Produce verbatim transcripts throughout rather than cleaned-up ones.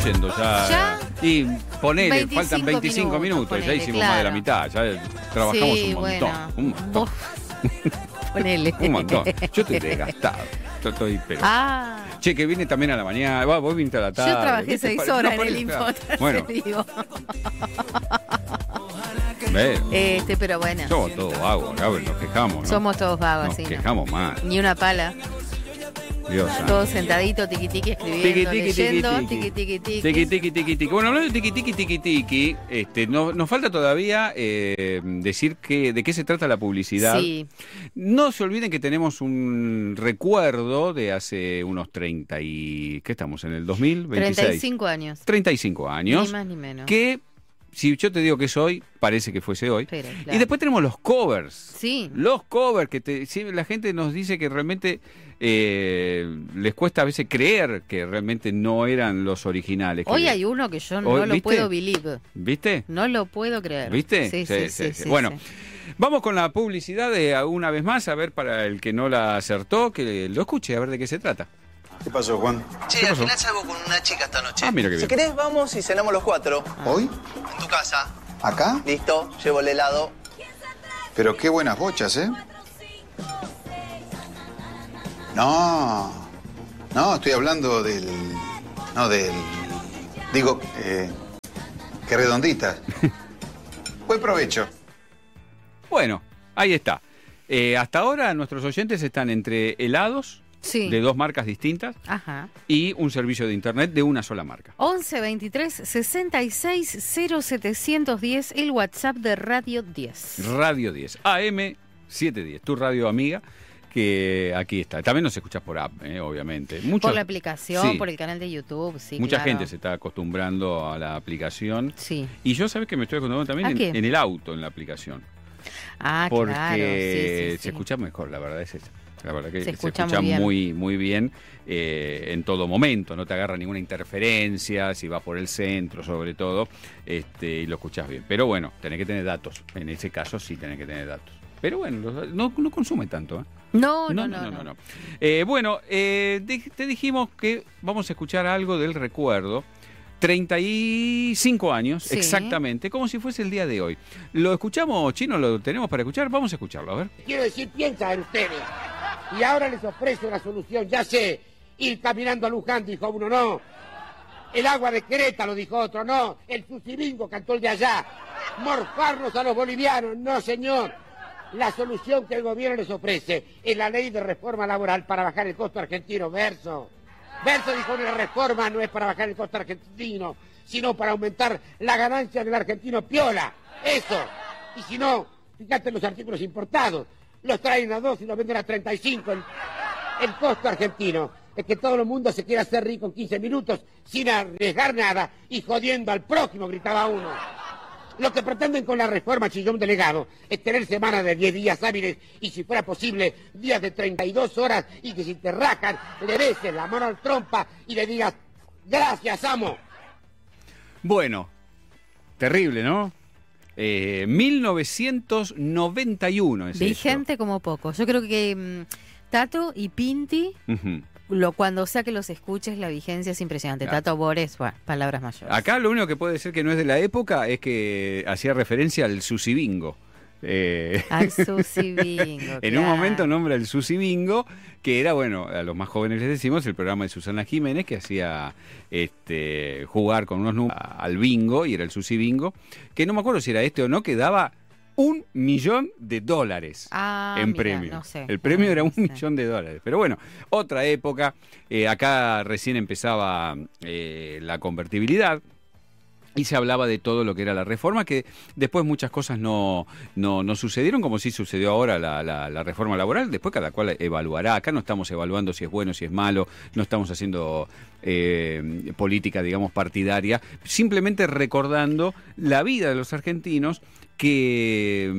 estamos yendo ya. ¿Ya? Y ponele, veinticinco faltan veinticinco minutos, minutos, ya ponele, hicimos claro. más de la mitad, ya trabajamos Sí, un montón. bueno. Un montón. Vos- Ponele. Un montón. Yo estoy desgastado. Yo estoy, pero. Ah. Che, que vine también a la mañana. Va, vos viniste a la tarde. Yo trabajé ¿Viste? seis Pa- horas no, en el claro. Info. Bueno, te digo. ve, Este, pero bueno. somos todos vagos, acá nos quejamos, ¿no? Somos todos vagos, Nos sí. ¿no? quejamos más. Ni una pala. Dios santo. Todos sentaditos, tiqui tiqui, escribiendo, Tiki, tiki, tiki, leyendo, tiki. tiqui tiqui tiqui. Tiki, tiki, tiki, tiki. Bueno, hablando de tiki, tiki, tiki, tiki, este, no- nos falta todavía eh, decir que, de qué se trata la publicidad. Sí. No se olviden que tenemos un recuerdo de hace unos treinta y... ¿Qué estamos? ¿En el dos mil veintiséis? treinta y cinco años. treinta y cinco años. Ni más ni menos. Que, si yo te digo que es hoy, parece que fuese hoy. Pero, Y claro. después tenemos los covers. Sí. Los covers, que te, sí, la gente nos dice que realmente eh, les cuesta a veces creer que realmente no eran los originales. que Hoy le- hay uno que yo no Hoy, lo ¿viste? puedo believe. ¿Viste? No lo puedo creer. ¿Viste? Sí, sí, sí. sí, bueno, sí. vamos con la publicidad de una vez más, a ver para el que no la acertó, que lo escuche, a ver de qué se trata. ¿Qué pasó, Juan? Che, ¿Qué al pasó? final salgo con una chica esta noche. Ah, mira qué Si bien. querés, vamos y cenamos los cuatro. ¿Hoy? En tu casa. ¿Acá? Listo, llevo el helado. Pero qué buenas bochas, ¿eh? No, no, estoy hablando del... No, del... Digo, eh, qué redonditas. Buen provecho. Bueno, ahí está. Eh, hasta ahora nuestros oyentes están entre helados Sí. de dos marcas distintas Ajá. y un servicio de internet de una sola marca. once veintitrés sesenta y seis cero setecientos diez, el WhatsApp de Radio diez. Radio diez, A M setecientos diez, tu radio amiga, que aquí está. También nos escuchas por app, eh, obviamente. Muchos- Por la aplicación, sí, por el canal de YouTube, sí, mucha claro. gente se está acostumbrando a la aplicación. Sí. Y yo, ¿sabes que me estoy acostumbrando también ¿A en, qué? en el auto, en la aplicación? Ah, Porque claro. Sí, sí, sí. se escucha mejor, la verdad es esa. La verdad que Se se escucha escucha, muy bien. muy, muy bien eh, en todo momento. No te agarra ninguna interferencia, si vas por el centro sobre todo, este, y lo escuchás bien. Pero bueno, tenés que tener datos. En ese caso sí tenés que tener datos. Pero bueno, los- no, no consume tanto, ¿eh? No, no, no. no, no. Eh, bueno, eh, di- te dijimos que vamos a escuchar algo del recuerdo. treinta y cinco años, Sí. exactamente, como si fuese el día de hoy. ¿Lo escuchamos, Chino? ¿Lo tenemos para escuchar? Vamos a escucharlo, a ver. Quiero decir, piensan ustedes. Y ahora les ofrezco una solución. Ya sé, ir caminando a Luján, dijo uno, no. El agua de Querétaro, dijo otro, no. El Susibingo, cantó el de allá. Morfarnos a los bolivianos, no, señor. La solución que el gobierno les ofrece es la ley de reforma laboral para bajar el costo argentino. Verso. Verso dijo, la reforma no es para bajar el costo argentino, sino para aumentar la ganancia del argentino piola. Eso. Y si no, fíjate en los artículos importados. Los traen a dos y los venden a treinta y cinco. El, el costo argentino es que todo el mundo se quiera hacer rico en quince minutos sin arriesgar nada y jodiendo al prójimo, gritaba uno. Lo que pretenden con la reforma, Chillón delegado, es tener semanas de diez días hábiles y, si fuera posible, días de treinta y dos horas, y que si te rajan, le beses la mano al trompa y le digas, gracias, amo. Bueno, terrible, ¿no? Eh, mil novecientos noventa y uno es Vigente como poco. Yo creo que mm, Tato y Pinti, esto. Ujú. lo, cuando sea que los escuches, la vigencia es impresionante. Claro. Tato Bores, bueno, palabras mayores. Acá lo único que puede ser que no es de la época es que hacía referencia al Susi Bingo. Eh, Al Susi Bingo. en un momento nombra el Susi Bingo, que era, bueno, a los más jóvenes les decimos, el programa de Susana Jiménez, que hacía este jugar con unos números al bingo, y era el Susi Bingo, que no me acuerdo si era este o no, que daba un millón de dólares Ah, en mira, premio. no sé. El premio No, era no un sé. millón de dólares. Pero bueno, otra época. Eh, acá recién empezaba eh, la convertibilidad. Y se hablaba de todo lo que era la reforma, que después muchas cosas no, no, no sucedieron, como sí sucedió ahora la, la, la reforma laboral. Después cada cual evaluará. Acá no estamos evaluando si es bueno, si es malo, no estamos haciendo eh, política, digamos, partidaria, simplemente recordando la vida de los argentinos, que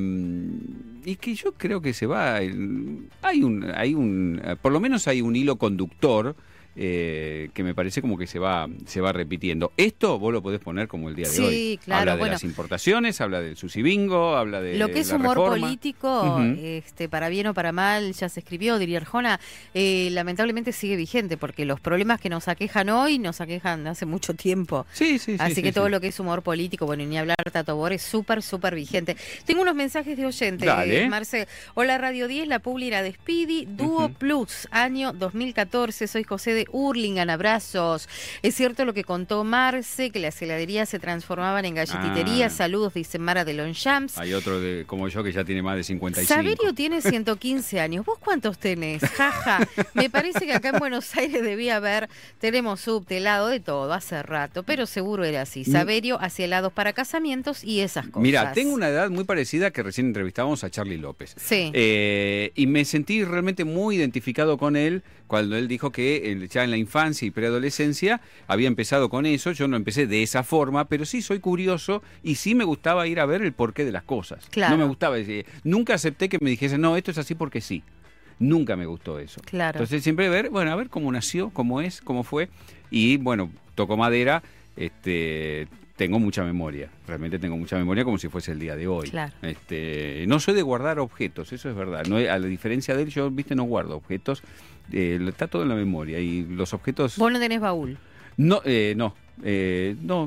y que yo creo que se va, hay un, hay un, por lo menos hay un hilo conductor eh, que me parece como que se va, se va repitiendo. Esto vos lo podés poner como el día de sí, hoy. Sí, claro. Habla de bueno, las importaciones, habla del Susi Bingo, habla de lo que es la humor reforma. político, Uh-huh. este, para bien o para mal, ya se escribió, diría Arjona, eh, lamentablemente sigue vigente, porque los problemas que nos aquejan hoy nos aquejan hace mucho tiempo. Sí, sí, sí. Así sí, que sí. todo lo que es humor político, bueno, y ni hablar Tato Bor, es súper, súper vigente. Tengo unos mensajes de oyentes, Dale. Marce. Hola Radio diez, la Publi era de Speedy, Dúo Uh-huh. Plus, año dos mil catorce, soy José de Hurlingham, abrazos. Es cierto lo que contó Marce, que las heladerías se transformaban en galletitería, Ah. saludos, dice Mara de Longchamps. Hay otro de, como yo que ya tiene más de cincuenta y cinco. Saberio tiene ciento quince años. ¿Vos cuántos tenés? Jaja. Me parece que acá en Buenos Aires debía haber, tenemos subte, helado, de todo, hace rato, pero seguro era así. Saberio hacía helados para casamientos y esas cosas. Mira, tengo una edad muy parecida que recién entrevistábamos a Charlie López. Sí. Eh, y me sentí realmente muy identificado con él cuando él dijo que eh, ya en la infancia y preadolescencia había empezado con eso. Yo no empecé de esa forma, pero sí soy curioso y sí me gustaba ir a ver el porqué de las cosas. Claro. No me gustaba, eh, nunca acepté que me dijesen, no, esto es así porque sí. Nunca me gustó eso. Claro. Entonces siempre ver, bueno, a ver cómo nació, cómo es, cómo fue. Y bueno, toco madera, este... tengo mucha memoria, realmente tengo mucha memoria como si fuese el día de hoy. Claro. Este, no soy de guardar objetos, eso es verdad. No, a la diferencia de él, yo, viste, no guardo objetos. Eh, está todo en la memoria y los objetos... Vos no tenés baúl. No, eh, no, eh, no,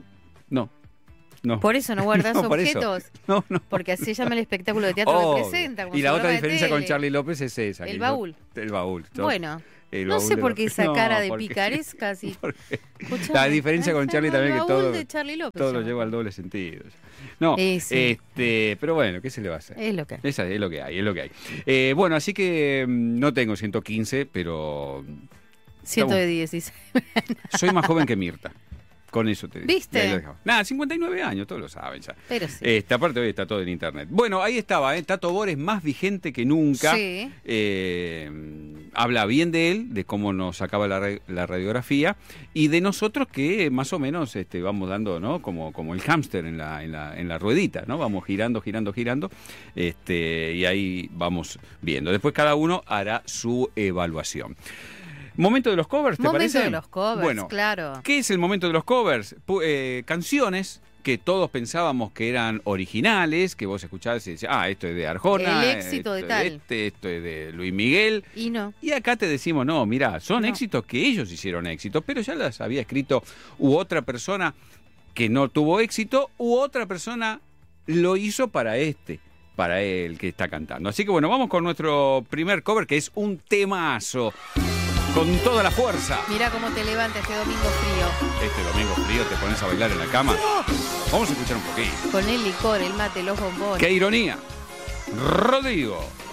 no, no. Por eso no guardás No, por eso. objetos. No, no. Porque así llama el espectáculo de teatro Obvio. que presenta. como Y su la otra programa de diferencia con tele. Charlie López es esa. El que baúl. yo- el baúl. Yo- Bueno. el No baúl sé de por los- qué esa No, cara de porque- picaresca. Sí. porque- Escuchame, La diferencia con ese Charlie es también el que baúl todo, de Charlie López, todo lo llama. lleva al doble sentido. No, Eh, sí. este, pero bueno, ¿qué se le va a hacer? Es lo que. Esa es lo que hay, es lo que hay. Eh, bueno, así que mm, no tengo ciento quince, pero ciento dieciséis. soy más joven que Mirta. Con eso te digo. ¿Viste? Y ahí lo dejamos. Nada, cincuenta y nueve años, todos lo saben ya. Pero sí. Este, aparte hoy está todo en internet. Bueno, ahí estaba, ¿eh? Tato Bor es más vigente que nunca. Sí. Eh, habla bien de él, de cómo nos sacaba la, ra- la radiografía y de nosotros que más o menos este, vamos dando, ¿no? Como, como el hámster en la, en, la, en la ruedita, ¿no? Vamos girando, girando, girando. Este, y ahí vamos viendo. Después cada uno hará su evaluación. Momento de los covers, ¿te Momento parece? de los covers, bueno, claro. ¿qué es el momento de los covers? Pu- eh, canciones que todos pensábamos que eran originales, que vos escuchabas y decías, ah, esto es de Arjona, El éxito de esto tal. es de este, esto es de Luis Miguel. Y no. Y acá te decimos, no, mirá, son No. éxitos que ellos hicieron éxito, pero ya las había escrito u otra persona que no tuvo éxito, u otra persona lo hizo para este, para el que está cantando. Así que bueno, vamos con nuestro primer cover, que es un temazo. Con toda la fuerza. Mira cómo te levanta este domingo frío. Este domingo frío te pones a bailar en la cama. Vamos a escuchar un poquito. Con el licor, el mate, los bombones. ¡Qué ironía! Rodrigo.